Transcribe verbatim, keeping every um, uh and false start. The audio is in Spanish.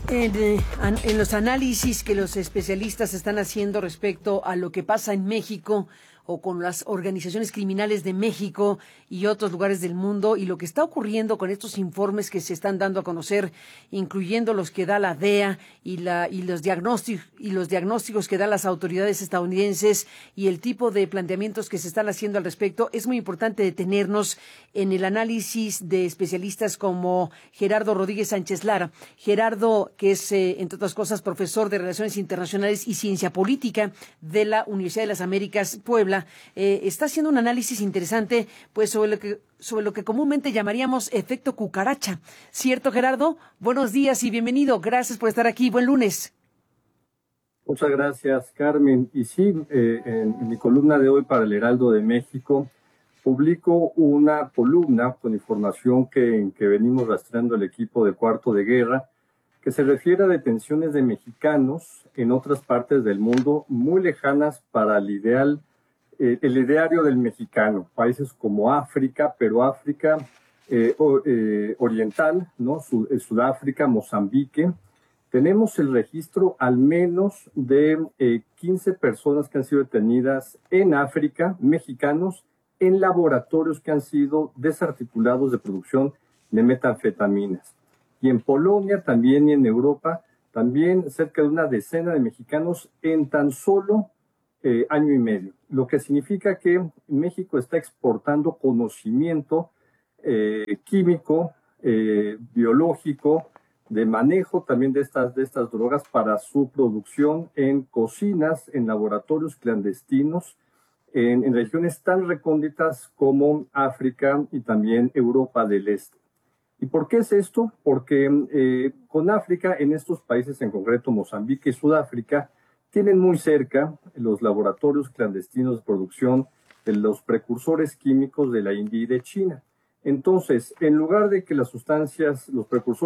En, eh, an- en los análisis que los especialistas están haciendo respecto a lo que pasa en México o con las organizaciones criminales de México y otros lugares del mundo y lo que está ocurriendo con estos informes que se están dando a conocer, incluyendo los que da la D E A y, la, y, los, diagnósticos, y los diagnósticos que dan las autoridades estadounidenses y el tipo de planteamientos que se están haciendo al respecto, es muy importante detenernos en el análisis de especialistas como Gerardo Rodríguez Sánchez Lara. Gerardo, que es, eh, entre otras cosas, profesor de Relaciones Internacionales y Ciencia Política de la Universidad de las Américas, Puebla, eh, está haciendo un análisis interesante pues sobre lo que sobre lo que comúnmente llamaríamos efecto cucaracha. ¿Cierto, Gerardo? Buenos días y bienvenido. Gracias por estar aquí. Buen lunes. Muchas gracias, Carmen. Y sí, eh, en, en mi columna de hoy para el Heraldo de México, publico una columna con información que, que venimos rastreando el equipo de Cuarto de Guerra, que se refiere a detenciones de mexicanos en otras partes del mundo muy lejanas para el ideal, eh, el ideario del mexicano, países como África, pero África eh, o, eh, oriental, ¿no? Sud, eh, Sudáfrica, Mozambique. Tenemos el registro al menos de eh, quince personas que han sido detenidas en África, mexicanos, en laboratorios que han sido desarticulados de producción de metanfetaminas. Y en Polonia también y en Europa, también cerca de una decena de mexicanos en tan solo eh, año y medio. Lo que significa que México está exportando conocimiento eh, químico, eh, biológico, de manejo también de estas, de estas drogas para su producción en cocinas, en laboratorios clandestinos, en, en regiones tan recónditas como África y también Europa del Este. ¿Y por qué es esto? Porque eh, con África, en estos países, en concreto Mozambique y Sudáfrica, tienen muy cerca los laboratorios clandestinos de producción de los precursores químicos de la India y de China. Entonces, en lugar de que las sustancias, los precursores